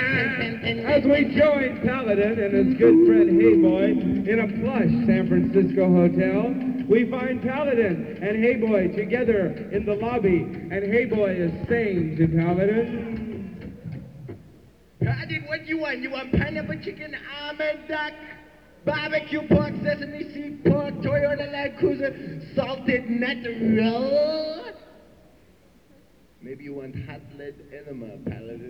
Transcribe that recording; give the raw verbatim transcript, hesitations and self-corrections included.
As we join Paladin and his good friend Hey Boy in a plush San Francisco hotel, we find Paladin and Hey Boy together in the lobby, and Hey Boy is saying to Paladin, Paladin, what you want? You want pineapple chicken, almond duck, barbecue pork, sesame seed pork, Toyota Land Cruiser, salted nut roll? Maybe you want hot lead enema, Paladin.